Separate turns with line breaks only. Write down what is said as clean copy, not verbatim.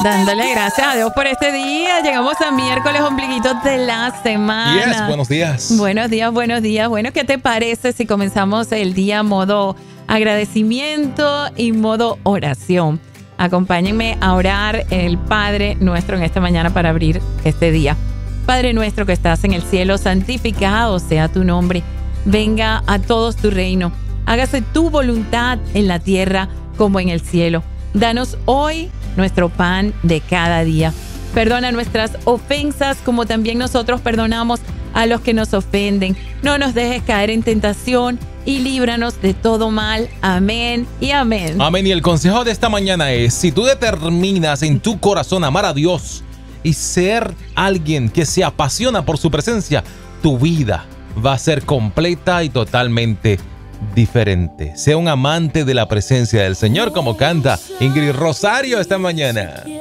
Dándole gracias a Dios por este día. Llegamos a miércoles, ombliguitos de la semana.
Yes, buenos días.
Buenos días, buenos días. Bueno, ¿qué te parece si comenzamos el día modo agradecimiento y modo oración? Acompáñenme a orar el Padre Nuestro en esta mañana para abrir este día. Padre nuestro que estás en el cielo, santificado sea tu nombre. Venga a todos tu reino. Hágase tu voluntad en la tierra como en el cielo. Danos hoy nuestro pan de cada día. Perdona nuestras ofensas como también nosotros perdonamos a los que nos ofenden. No nos dejes caer en tentación y líbranos de todo mal. Amén y amén.
Amén. Y el consejo de esta mañana es, si tú determinas en tu corazón amar a Dios y ser alguien que se apasiona por su presencia, tu vida va a ser completa y totalmente diferente. Sea un amante de la presencia del Señor, como canta Ingrid Rosario esta mañana.